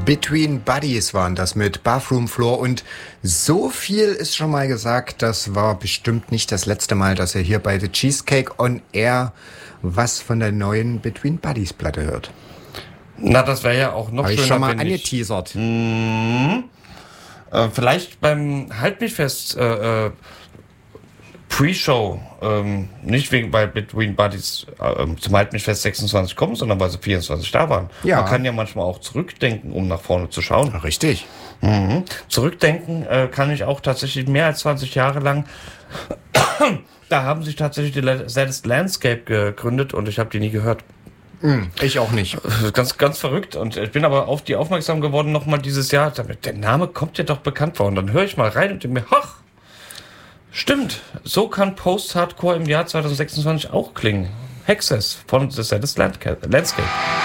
Between Buddies waren das mit Bathroom Floor und so viel ist schon mal gesagt, das war bestimmt nicht das letzte Mal, dass ihr hier bei The Cheesecake on Air was von der neuen Between Buddies Platte hört. Na, das wäre ja auch noch schöner, ich schon mal wenn angeteasert. Vielleicht beim Halt mich fest Pre-Show, nicht wegen bei Between Buddies zum Halt mich fest 26 kommen, sondern weil sie 24 da waren. Ja. Man kann ja manchmal auch zurückdenken, um nach vorne zu schauen. Richtig. Zurückdenken kann ich auch tatsächlich mehr als 20 Jahre lang. Da haben sich tatsächlich die Saddest Landscape gegründet und ich habe die nie gehört. Ich auch nicht. Ganz, ganz verrückt. Und ich bin aber auf die aufmerksam geworden nochmal dieses Jahr. Der Name kommt ja doch bekannt vor. Und dann höre ich mal rein und denke mir, ach, stimmt. So kann Post-Hardcore im Jahr 2026 auch klingen. Hexes von The Saddest Landscape.